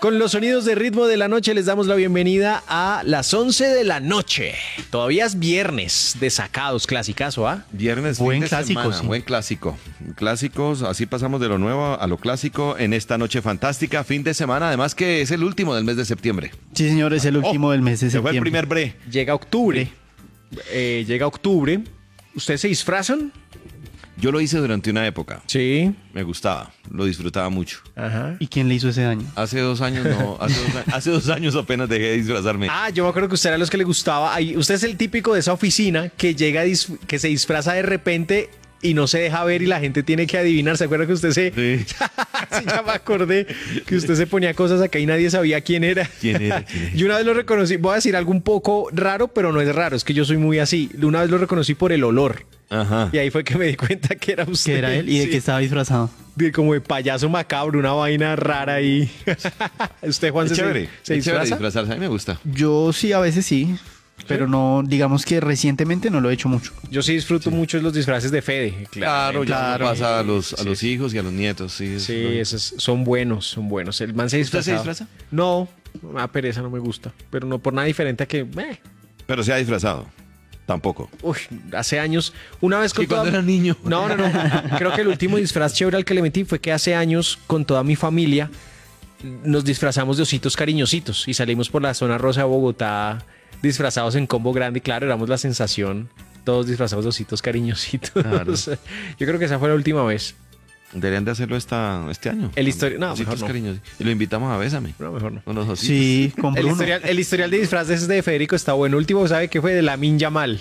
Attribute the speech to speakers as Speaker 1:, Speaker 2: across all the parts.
Speaker 1: Con los sonidos de ritmo de la noche les damos la bienvenida a las 11 de la noche. Todavía es viernes de sacados, clasicazo, ¿ah?
Speaker 2: Viernes,
Speaker 3: buen
Speaker 2: fin de
Speaker 3: clásico,
Speaker 2: semana,
Speaker 3: sí.
Speaker 2: buen clásico. Clásicos, así pasamos de lo nuevo a lo clásico en esta noche fantástica, fin de semana, además que es el último del mes de septiembre.
Speaker 3: Sí, señor, es el último del mes de
Speaker 2: Se fue
Speaker 3: septiembre.
Speaker 2: el primer bre.
Speaker 1: Llega octubre. Llega octubre. ¿Ustedes se disfrazan?
Speaker 2: Yo lo hice durante una época,
Speaker 1: Sí.
Speaker 2: me gustaba, lo disfrutaba mucho.
Speaker 1: Ajá.
Speaker 3: ¿Y quién le hizo ese daño?
Speaker 2: Hace 2 años no, hace 2 años apenas dejé de disfrazarme.
Speaker 1: Ah, yo me acuerdo que usted era los que le gustaba. Usted es el típico de esa oficina que llega, que se disfraza de repente y no se deja ver y la gente tiene que adivinar. ¿Se acuerda que usted se...
Speaker 2: Sí.
Speaker 1: Sí, ya me acordé que usted se ponía cosas acá y nadie sabía quién era.
Speaker 2: ¿Quién era?
Speaker 1: Yo una vez lo reconocí, voy a decir algo un poco raro, pero no es raro, es que yo soy muy así. Una vez lo reconocí por el olor.
Speaker 2: Ajá.
Speaker 1: Y ahí fue que me di cuenta que era usted.
Speaker 3: Que era él y de
Speaker 1: Sí.
Speaker 3: que estaba disfrazado.
Speaker 1: Como de payaso macabro, una vaina rara ahí. ¿Usted, Juan,
Speaker 2: Es chévere,
Speaker 1: se
Speaker 2: es chévere
Speaker 1: disfraza?
Speaker 2: disfrazarse, a mí me gusta.
Speaker 3: Yo sí, a veces sí. Pero no, digamos que recientemente no lo he hecho mucho.
Speaker 1: Yo sí disfruto mucho de los disfraces de Fede.
Speaker 2: Claro, ya
Speaker 3: Claro.
Speaker 2: pasa a los hijos y a los nietos. Sí,
Speaker 1: Sí, esos son buenos, son buenos. El man se
Speaker 2: ¿Usted
Speaker 1: disfraza.
Speaker 2: se disfraza?
Speaker 1: No, me da pereza, no me gusta. Pero no por nada diferente a que...
Speaker 2: Pero se ha disfrazado. Tampoco.
Speaker 1: Uy, hace años, una vez con
Speaker 2: ¿Y cuando era niño?
Speaker 1: No. Creo que el último disfraz chévere al que le metí fue que hace años con toda mi familia nos disfrazamos de ositos cariñositos y salimos por la zona rosa de Bogotá disfrazados en combo grande y claro, éramos la sensación, todos disfrazados de ositos cariñositos.
Speaker 2: Claro.
Speaker 1: Yo creo que esa fue la última vez.
Speaker 2: Deberían de hacerlo este año.
Speaker 1: No,
Speaker 2: Ositos
Speaker 1: mejor no.
Speaker 2: cariñosos. Y lo invitamos a Bésame.
Speaker 1: No, mejor no.
Speaker 2: Con los ositos.
Speaker 3: Sí, con
Speaker 1: El
Speaker 3: Bruno.
Speaker 1: historial de disfraces de Federico está bueno. Último, ¿sabe qué fue? De Lamine Yamal.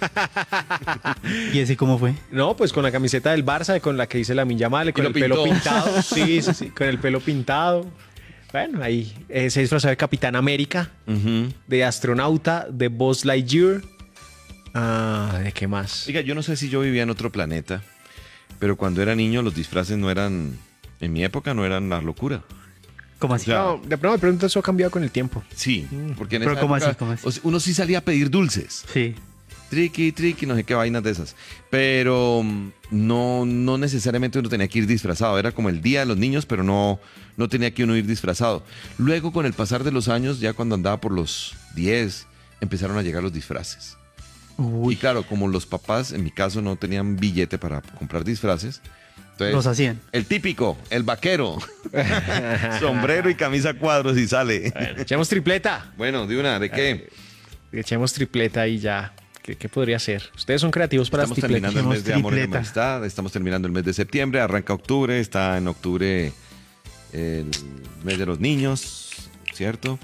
Speaker 3: ¿Y ese cómo fue?
Speaker 1: No, pues con la camiseta del Barça, con la que dice Lamine Yamal, con
Speaker 2: lo
Speaker 1: el pelo
Speaker 2: pintó.
Speaker 1: pintado. Sí, con el pelo pintado. Bueno, ahí se disfrazó de Capitán América,
Speaker 2: Ujú.
Speaker 1: de astronauta, de Buzz Lightyear. ¿De qué más?
Speaker 2: Oiga, yo no sé si yo vivía en otro planeta, pero cuando era niño los disfraces no eran, en mi época no eran la locura.
Speaker 3: ¿Cómo así?
Speaker 2: O sea,
Speaker 1: No, de pronto me pregunto, eso ha cambiado con el tiempo.
Speaker 2: Sí, porque en
Speaker 3: Pero
Speaker 2: esa
Speaker 3: ¿cómo
Speaker 2: época,
Speaker 3: así? ¿Cómo así?
Speaker 2: o sea, uno sí salía a pedir dulces.
Speaker 3: Sí.
Speaker 2: Triqui, no sé qué vainas de esas. Pero no necesariamente uno tenía que ir disfrazado. Era como el día de los niños, pero no tenía que uno ir disfrazado. Luego, con el pasar de los años, ya cuando andaba por los 10, empezaron a llegar los disfraces. Y
Speaker 3: Uy,
Speaker 2: claro, como los papás, en mi caso, no tenían billete para comprar disfraces. Entonces,
Speaker 3: los hacían.
Speaker 2: el típico, el vaquero. Sombrero y camisa a cuadros y sale.
Speaker 1: Echemos tripleta.
Speaker 2: Bueno, de una, ¿de qué?
Speaker 1: Echemos tripleta y ya. ¿Qué podría ser? Ustedes son creativos para las
Speaker 2: Estamos
Speaker 1: tripletas.
Speaker 2: terminando el mes de amor y de
Speaker 3: tripleta.
Speaker 2: amistad, estamos terminando el mes de septiembre, arranca octubre, está en octubre el mes de los niños, ¿cierto?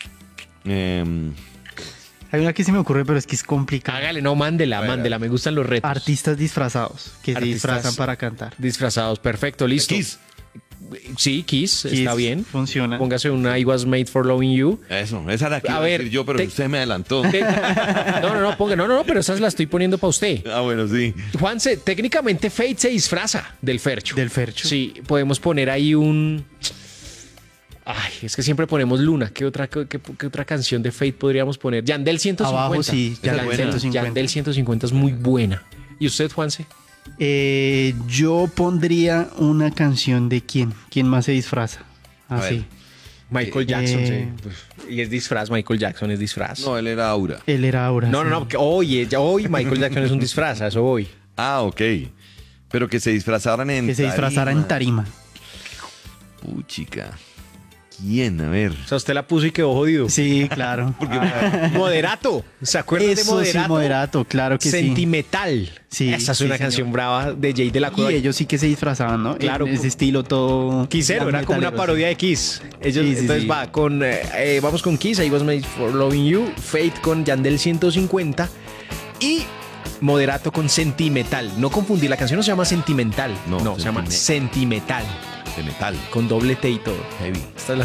Speaker 3: Hay una que se me ocurre, pero es que es complicada.
Speaker 1: Hágale, no, mándela. Me gustan los retos.
Speaker 3: Artistas disfrazados que se
Speaker 1: Artistas-
Speaker 3: disfrazan para cantar.
Speaker 1: Disfrazados, perfecto, listo.
Speaker 2: Kiss.
Speaker 1: Sí, Kiss,
Speaker 3: Kiss
Speaker 1: está bien.
Speaker 3: funciona.
Speaker 1: Póngase una I Was Made for Loving You.
Speaker 2: Eso, esa era la que
Speaker 1: A
Speaker 2: iba a
Speaker 1: ver,
Speaker 2: decir yo, pero
Speaker 1: te-
Speaker 2: usted me adelantó.
Speaker 1: No, pero esas las estoy poniendo para usted.
Speaker 2: Ah, bueno, sí.
Speaker 1: Juanse, técnicamente Fate se disfraza del Fercho.
Speaker 3: Del Fercho.
Speaker 1: Sí, podemos poner ahí un... Ay, es que siempre ponemos Luna. ¿Qué otra canción de Fate podríamos poner? Yandel 150.
Speaker 3: Abajo, sí,
Speaker 2: Yandel
Speaker 3: 150.
Speaker 1: Yandel 150 es muy buena. ¿Y usted, Juanse?
Speaker 3: Yo pondría una canción de quién. ¿Quién más se disfraza?
Speaker 2: A
Speaker 3: Así.
Speaker 2: ver.
Speaker 1: Michael Jackson, sí. Y es disfraz, Michael Jackson es disfraz.
Speaker 2: No, él era Aura.
Speaker 3: Él era ahora.
Speaker 1: No, que hoy Michael Jackson es un disfraz, a eso voy.
Speaker 2: Ah, ok. Pero que se disfrazaran en
Speaker 3: Que se disfrazara en tarima.
Speaker 2: Puchica. ¿Quién? A ver.
Speaker 1: O sea, usted la puso y quedó jodido.
Speaker 3: Sí, claro.
Speaker 1: Moderato. ¿Se acuerdan de
Speaker 3: Eso
Speaker 1: Moderato?
Speaker 3: sí, moderato, claro que sí.
Speaker 1: Sentimental.
Speaker 3: Sí,
Speaker 1: Esa es
Speaker 3: sí,
Speaker 1: una
Speaker 3: señor.
Speaker 1: canción brava de Jay de la Cueva.
Speaker 3: Y ellos sí que se disfrazaban, ¿no?
Speaker 1: Claro.
Speaker 3: En ese estilo todo...
Speaker 1: Quisero, era como una
Speaker 3: metaleros.
Speaker 1: parodia de Kiss. Ellos,
Speaker 3: Sí, sí,
Speaker 1: entonces
Speaker 3: sí.
Speaker 1: va con, vamos con Kiss, I Was Made for Loving You, Fate con Yandel 150 y Moderato con Sentimental. No confundir, la canción no se llama Sentimental,
Speaker 2: No,
Speaker 1: se llama Sentimental,
Speaker 2: De metal.
Speaker 1: con doble T y todo.
Speaker 2: Heavy.
Speaker 1: Esta es la